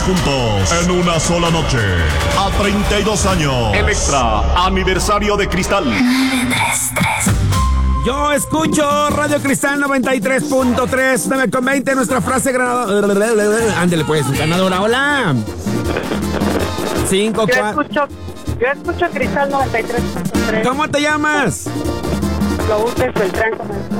juntos en una sola noche. A 32 años. Electra, aniversario de Cristal. Yo escucho Radio Cristal 93.3, 9:20, nuestra frase ganadora. Ándele pues, ganadora, hola. 5, 4. Yo escucho Cristal 93.3. ¿Cómo te llamas? Lourdes Beltrán.